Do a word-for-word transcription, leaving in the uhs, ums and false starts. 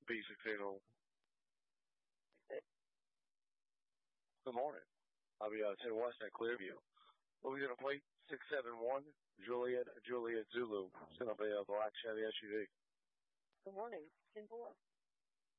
B sixteen oh. Good morning. I'll be uh, ten West at Clearview. We'll be going to plate six seven one, Juliet, Juliet Zulu. Send up a uh, black Chevy S U V. Good morning. ten four.